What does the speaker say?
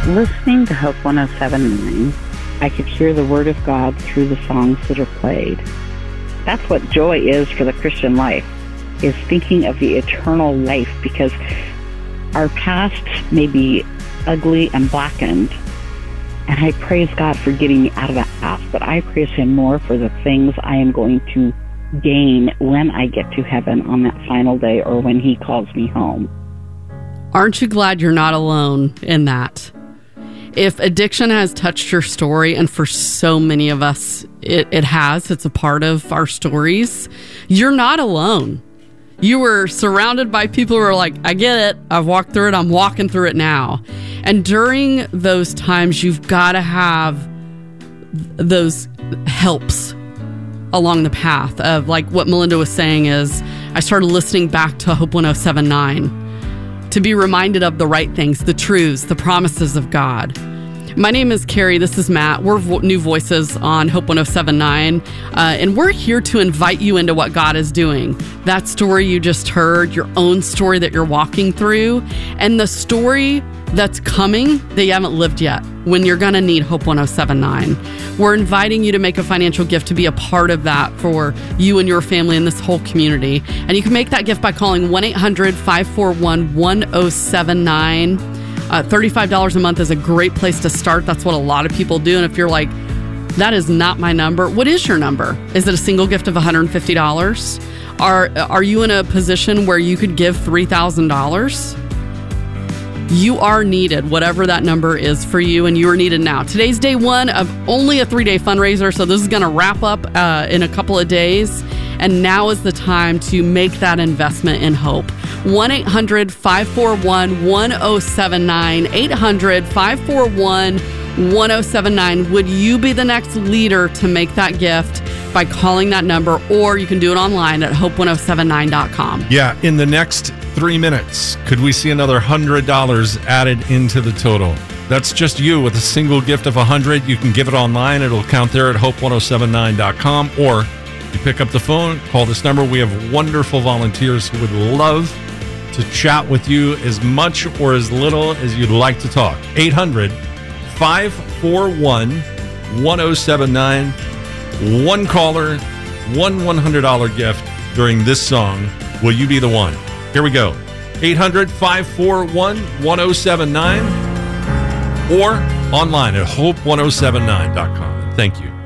Listening to Hope 107.9, I could hear the Word of God through the songs that are played. That's what joy is for the Christian life, is thinking of the eternal life, because our past may be ugly and blackened, and I praise God for getting me out of that past, but I praise Him more for the things I am going to gain when I get to heaven on that final day, or when He calls me home. Aren't you glad you're not alone in that? If addiction has touched your story, and for so many of us it has, it's a part of our stories, you're not alone. You were surrounded by people who are like, I get it, I've walked through it, I'm walking through it now. And during those times, you've got to have those helps along the path of, like what Melinda was saying is, I started listening back to Hope 107.9 to be reminded of the right things, the truths, the promises of God. My name is Carrie. This is Matt. We're new voices on Hope 107.9, and we're here to invite you into what God is doing. That story you just heard, your own story that you're walking through, and the story that's coming that you haven't lived yet, when you're going to need Hope 107.9. We're inviting you to make a financial gift to be a part of that for you and your family and this whole community. And you can make that gift by calling 1-800-541-1079. $35 a month is a great place to start. That's what a lot of people do. And if you're like, that is not my number, what is your number? Is it a single gift of $150? Are you in a position where you could give $3,000? You are needed, whatever that number is for you, and you are needed now. Today's day one of only a 3-day fundraiser, so this is going to wrap up in a couple of days, and now is the time to make that investment in hope. 1-800-541-1079, 800-541-1079. Would you be the next leader to make that gift by calling that number, or you can do it online at hope1079.com. Yeah, in the next 3 minutes, could we see another $100 added into the total? That's just you with a single gift of $100. You can give it online. It'll count there at hope1079.com, or you pick up the phone, call this number. We have wonderful volunteers who would love to chat with you as much or as little as you'd like to talk. 800-541-1079. One caller, one $100 gift during this song. Will you be the one? Here we go. 800-541-1079 or online at hope1079.com. Thank you.